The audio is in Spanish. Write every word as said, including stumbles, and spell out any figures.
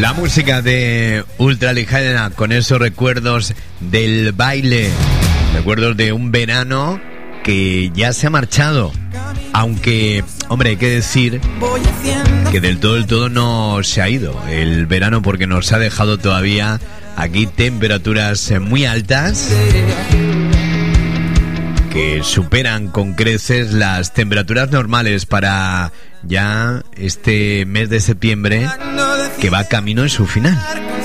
La música de Ultraligerina con esos recuerdos del baile, recuerdos de un verano que ya se ha marchado, aunque, hombre, hay que decir que del todo, del todo no se ha ido el verano, porque nos ha dejado todavía aquí temperaturas muy altas que superan con creces las temperaturas normales para ya este mes de septiembre, que va camino en su final.